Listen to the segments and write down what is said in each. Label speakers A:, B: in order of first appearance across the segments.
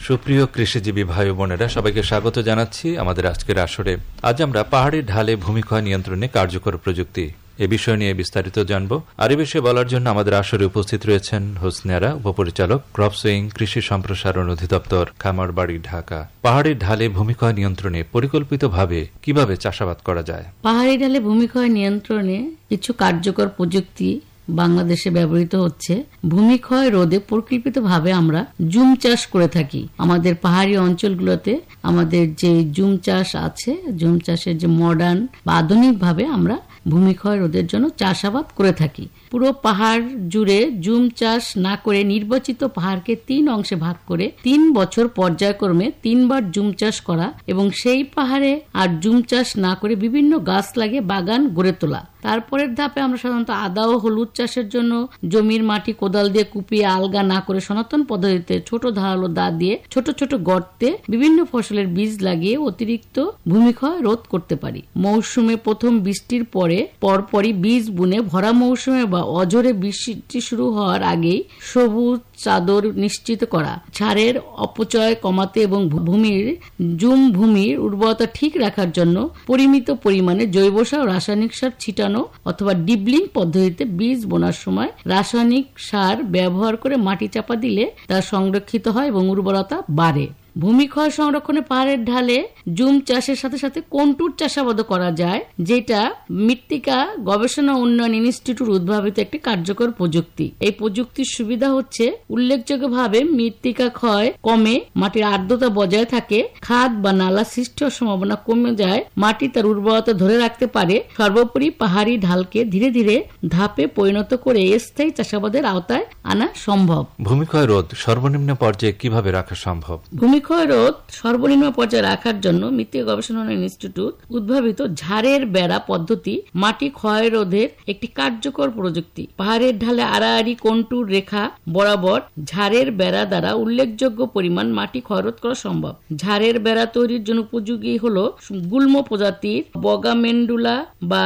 A: সুপ্রিয় কৃষিজীবী ভাই বোনেরা, সবাইকে স্বাগত জানাচ্ছি আমাদের আজকের আসরে। আজ আমরা পাহাড়ি ঢালে ভূমিক্ষয় নিয়ন্ত্রণে কার্যকর প্রযুক্তি এ বিষয় নিয়ে বিস্তারিত জানব। আর এ বিষয়ে বলার জন্য আমাদের আসরে উপস্থিত রয়েছেন হোসনেরা, উপপরিচালক, ক্রপসুইং, কৃষি সম্প্রসারণ অধিদপ্তর, খামারবাড়ি, ঢাকা। পাহাড়ি ঢালে ভূমিক্ষয় নিয়ন্ত্রণে পরিকল্পিতভাবে কিভাবে চাষাবাদ করা যায়?
B: পাহাড়ি ঢালে ভূমিক্ষয় নিয়ন্ত্রণে কিছু কার্যকর প্রযুক্তি বাংলাদেশে ব্যবহৃত হচ্ছে। ভূমিক্ষয় রোধে পরিকল্পিতভাবে আমরা জুম চাষ করে থাকি। আমাদের পাহাড়ি অঞ্চলগুলোতে আমাদের যে জুম চাষ আছে, জুম চাষের যে মডার্ন বা আধুনিকভাবে আমরা ভূমিক্ষয় রোধের জন্য চাষাবাদ করে থাকি। পুরো পাহাড় জুড়ে জুম চাষ না করে নির্বাচিত পাহাড়কে 3 অংশে ভাগ করে 3 বছর পর্যায়ক্রমে 3 বার জুম চাষ করা এবং সেই পাহাড়ে আর জুম চাষ না করে বিভিন্ন গাছ লাগিয়ে বাগান গড়ে তোলা। তারপরের ধাপে আমরা সাধারণত আদা ও হলুদ চাষের জন্য জমির মাটি কোদাল দিয়ে কুপিয়ে আলগা না করে সনাতন পদ্ধতিতে ছোট ধারালো দা দিয়ে ছোট ছোট গর্তে বিভিন্ন ফসলের বীজ লাগিয়ে অতিরিক্ত ভূমিক্ষয় রোধ করতে পারি। মৌসুমে প্রথম বৃষ্টির পরপরই বীজ বুনে ভরা মৌসুমে বা অঝোরে বৃষ্টি শুরু হওয়ার আগেই সবুজ চাদর নিশ্চিত করা, সারের অপচয় কমাতে এবং ভূমির উর্বরতা ঠিক রাখার জন্য পরিমিত পরিমাণে জৈব সার ও রাসায়নিক সার ছিটানো অথবা ডিবলিং পদ্ধতিতে বীজ বোনার সময় রাসায়নিক সার ব্যবহার করে মাটি চাপা দিলে তা সংরক্ষিত হয় এবং উর্বরতা বাড়ে। ভূমিক্ষয় সংরক্ষণে পাহাড়ের ঢালে জুম চাষের সাথে সাথে কন্টুর চাষাবাদ করা যায়, যেটা মৃত্তিকা গবেষণা উন্নয়ন ইনস্টিটিউট উদ্ভাবিত একটি কার্যকর প্রযুক্তি। এই প্রযুক্তির সুবিধা হচ্ছে উল্লেখযোগ্যভাবে মৃত্তিকা ক্ষয় কমে, মাটির আর্দ্রতা বজায় থাকে, খাদ বা নালা সৃষ্টির সম্ভাবনা কমে যায়, মাটি তার উর্বরতা ধরে রাখতে পারে। সর্বোপরি পাহাড়ি ঢালকে ধীরে ধীরে ধাপে পরিণত করে স্থায়ী চাষাবাদের আওতায় আনা সম্ভব।
A: ভূমিক্ষয় রোধ সর্বনিম্ন পর্যায়ে কিভাবে রাখা সম্ভব?
B: ভূমিক্ষয় রোধ সর্বনিম্ন পর্যায়ে রাখার জন্য মৃত্তিকা গবেষণা ইনস্টিটিউট উদ্ভাবিত ঝাড়ের বেড়া পদ্ধতি মাটি ক্ষয় রোধের একটি কার্যকর প্রযুক্তি। পাহাড়ের ঢালে আড়াআড়ি কন্টুর রেখা বরাবর ঝাড়ের বেড়া দ্বারা উল্লেখযোগ্য পরিমাণ মাটি ক্ষয় রোধ করা সম্ভব। ঝাড়ের বেড়া তৈরির জন্য উপযোগী হলো গুল্ম প্রজাতির বগামেন্ডুলা বা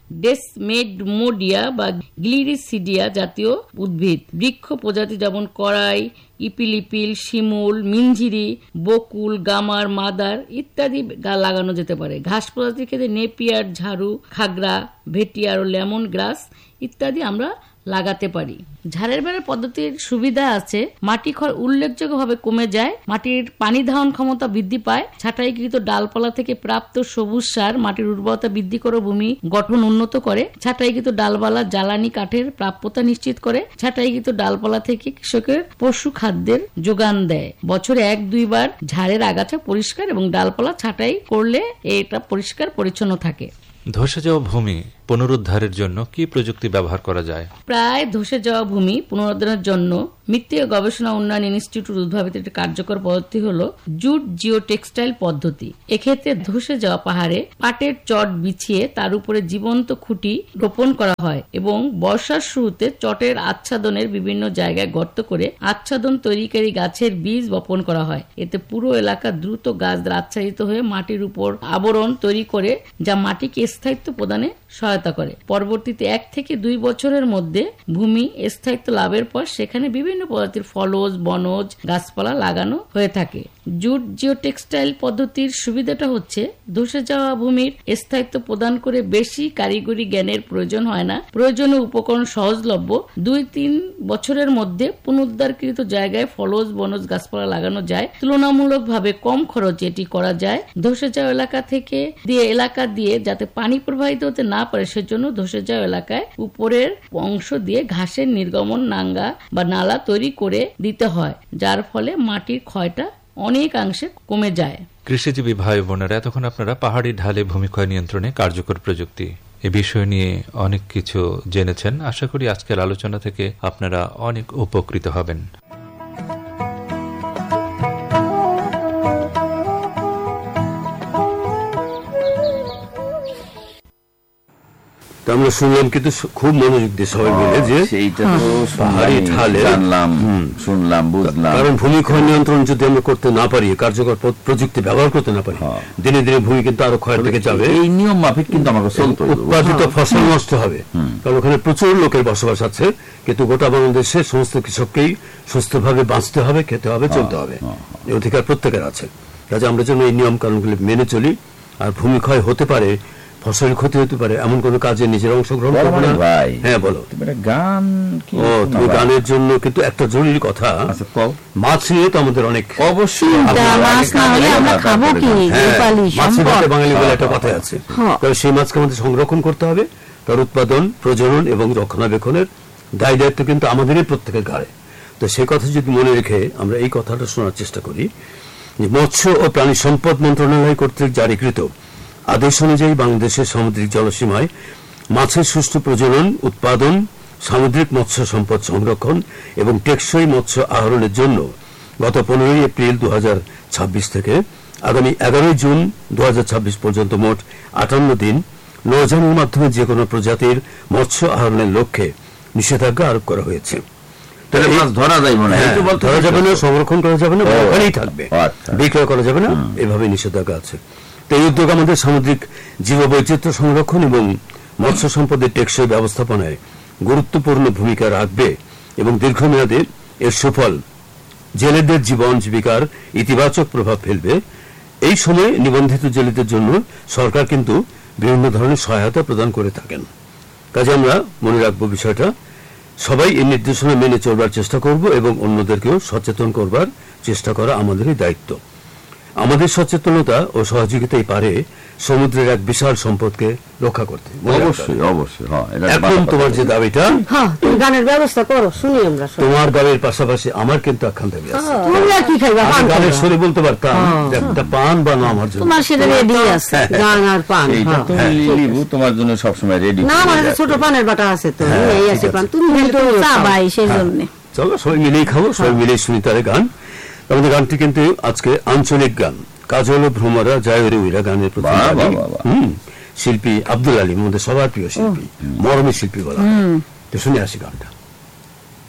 B: ডেসমেডমোডিয়া বা গ্লিরিসিডিয়া জাতীয় উদ্ভিদ। বৃক্ষ প্রজাতি যেমন করাই, ইপিলিপিল, শিমুল, মিঞ্জিরি, বকুল, গামার, মাদার ইত্যাদি লাগানো যেতে পারে। ঘাস প্রজাতির ক্ষেত্রে নেপিয়ার, ঝাড়ু, খাগড়া, ভেটিয়ার ও লেমন গ্রাস ইত্যাদি আমরা লাগাতে পারি। ঝাড়ের বেড়া পদ্ধতির সুবিধা আছে, মাটি ক্ষয় উল্লেখযোগ্যভাবে কমে যায়, মাটির পানি ধারণ ক্ষমতা বৃদ্ধি পায়, ছাঁটাইকৃত ডালপালা থেকে প্রাপ্ত সবুজ সার মাটির উর্বরতা বৃদ্ধি করে ভূমি গঠন উন্নত করে, ছাঁটাইকৃত ডালপালা জ্বালানি কাঠের প্রাপ্যতা নিশ্চিত করে, ছাঁটাইকৃত ডালপালা থেকে কৃষকের পশু খাদ্যের যোগান দেয়। বছরে 1-2 বার ঝাড়ের আগাছা পরিষ্কার এবং ডালপালা ছাঁটাই করলে এটা পরিষ্কার পরিচ্ছন্ন থাকে।
A: ধসে যাওয়া ভূমি পুনরুদ্ধারের জন্য কি প্রযুক্তি ব্যবহার করা যায়?
B: প্রায় ধসে যাওয়া ভূমি পুনরুদ্ধারের জন্য মৃত্তিকা গবেষণা উন্নয়ন ইনস্টিটিউট উদ্ভাবিত একটি কার্যকর পদ্ধতি হলো জুট জিও টেক্সটাইল পদ্ধতি। এক্ষেত্রে ধসে যাওয়া পাহাড়ে পাটের চট বিছিয়ে তার উপরে জীবন্ত খুঁটি রোপণ করা হয় এবং বর্ষার শুরুতে চটের আচ্ছাদনের বিভিন্ন জায়গায় গর্ত করে আচ্ছাদন তৈরিকারী গাছের বীজ বপন করা হয়। এতে পুরো এলাকা দ্রুত গাছ দ্বারা আচ্ছাদিত হয়ে মাটির উপর আবরণ তৈরি করে, যা মাটিকে স্থায়িত্ব প্রদানে সহায়তা করে। পরবর্তীতে 1 থেকে 2 বছরের মধ্যে ভূমি স্থায়িত্ব লাভের পর সেখানে বিভিন্ন প্রজাতির ফলজ, বনজ গাছপালা লাগানো হয়ে থাকে। জুট জিও টেক্সটাইল পদ্ধতির সুবিধাটা হচ্ছে ধসে যাওয়া ভূমির স্থায়িত্ব প্রদান করে বেশি কারিগরি জ্ঞানের প্রয়োজন হয় না, প্রয়োজনীয় উপকরণ সহজলভ্য। 2-3 বছরের মধ্যে পুনরুদ্ধারকৃত জায়গায় ফলজ, বনজ গাছপালা লাগানো যায়। তুলনামূলকভাবে কম খরচে এটি করা যায়। ধসে যাওয়া এলাকা দিয়ে যাতে পানি প্রবাহিত হতে না পারে সেজন্য ধসে যাওয়া এলাকায় উপরের অংশ দিয়ে ঘাসের নির্গমন নাঙ্গা বা নালা তৈরি করে দিতে হয়, যার ফলে মাটির ক্ষয়টা অনেকাংশে কমে যায়।
A: কৃষিজীবী ভাই বোনেরা, এতক্ষণ আপনারা পাহাড়ি ঢালে ভূমিক্ষয় নিয়ন্ত্রণে কার্যকর প্রযুক্তি এ বিষয় নিয়ে অনেক কিছু জেনেছেন। আশা করি আজকের আলোচনা থেকে আপনারা অনেক উপকৃত হবেন।
C: আমরা শুনলাম কিন্তু খুব মনোযোগ দিয়ে সবাই মিলে যে
D: সেইটা তো
C: পাহাড়ি ঢালে
D: জানলাম, শুনলাম, বুঝলাম।
C: কারণ ভূমিক্ষয় নিয়ন্ত্রণ যদি আমরা করতে না পারি, কার্যকর প্রযুক্তি ব্যবহার করতে না পারি, দিনে দিনে ভূমি কিন্তু আরো ক্ষয়ের দিকে যাবে।
D: এই নিয়ম মাফিক কিন্তু আমাকে চলতে হবে।
C: উৎপাদিত ফসল নষ্ট হবে, কারণ ওখানে প্রচুর লোকের বসবাস আছে। কিন্তু গোটা বাংলাদেশে সমস্ত কৃষককেই সুস্থভাবে বাঁচতে হবে, খেতে হবে, চলতে হবে, এই অধিকার প্রত্যেকের আছে। কাজে আমরা যেন এই নিয়ম কানুনগুলি মেনে চলি। আর ভূমিক্ষয় হতে পারে, ফসল ক্ষতি হতে পারে, এমন কোন কাজে নিজের অংশগ্রহণ করবো না। হ্যাঁ বলো,
D: গান
C: তুমি গানের জন্য কিন্তু একটা জরুরি কথা, মাছ নিয়ে তো আমাদের অনেক অবশ্যই বাঙালি বলে একটা কথা আছে। তবে সেই মাছকে আমাদের সংরক্ষণ করতে হবে, তার উৎপাদন, প্রজনন এবং রক্ষণাবেক্ষণের দায় দায়িত্ব কিন্তু আমাদেরই প্রত্যেকের ঘাড়ে। তো সেই কথা যদি মনে রেখে আমরা এই কথাটা শোনার চেষ্টা করি যে মৎস্য ও প্রাণী সম্পদ মন্ত্রণালয় কর্তৃক জারিকৃত আদেশ অনুযায়ী বাংলাদেশের সামুদ্রিক জলসীমায় মাছের সুষ্ঠু প্রজনন, উৎপাদন, সামুদ্রিক মৎস্য সম্পদ সংরক্ষণ এবং টেকসই মৎস্য আহরণের জন্য গত 15 এপ্রিল 2026 থেকে আগামী 11 জুন 2026 পর্যন্ত মোট 58 দিন নৌযানের মাধ্যমে যে কোনো প্রজাতির মৎস্য আহরণের লক্ষ্যে নিষেধাজ্ঞা আরোপ করা হয়েছে।
D: ধরা
C: যাবে না, সংরক্ষণ করা যাবে না, ওখানেই থাকবে, বিক্রয় করা যাবে না, এভাবে নিষেধাজ্ঞা আছে। তো এই উদ্যোগ আমাদের সামুদ্রিক জীববৈচিত্র্য সংরক্ষণ এবং মৎস্য সম্পদের টেকসই ব্যবস্থাপনায় গুরুত্বপূর্ণ ভূমিকা রাখবে এবং দীর্ঘমেয়াদে এর সুফল জেলেদের জীবন জীবিকার ইতিবাচক প্রভাব ফেলবে। এই সময়ে নিবন্ধিত জেলেদের জন্য সরকার কিন্তু বিভিন্ন ধরনের সহায়তা প্রদান করে থাকেন। কাজে আমরা মনে রাখবো বিষয়টা, সবাই এই নির্দেশনা মেনে চলবার চেষ্টা করব এবং অন্যদেরকেও সচেতন করবার চেষ্টা করা আমাদেরই দায়িত্ব। আমাদের সচেতনতা ও সহযোগিতাই পারে সমুদ্রের এক বিশাল সম্পদকে রক্ষা করতে।
D: অবশ্যই অবশ্যই।
C: এখন তোমার যে দাবিটা,
E: গানের ব্যবস্থা করো, শুনি আমরা।
C: তোমার দাবির পাশাপাশি আমার কিন্তু একখান দাবি আছে। গানের সুরে বলতে পারতাম একটা পান বা না, আমার জন্য
E: তোমার সেটা রেডি আছে, গান আর পান।
D: তোমার জন্য সবসময় রেডি।
E: না, আমার ছোট পানের বাটা আছে, তো এই আছে পান, তুমি চাবাই সেই জন্য।
C: চলো সবাই মিলেই খাবো, সবাই মিলেই শুনি তারে গান। আমাদের গানটি কিন্তু আজকে আঞ্চলিক গান, কাজল ভ্রমরা জায়রে উইরা গানের প্রতি শিল্পী আব্দুল আলী, আমাদের সবার প্রিয় শিল্পী, মরমী শিল্পী বলা। তো শুনে আসি গানটা।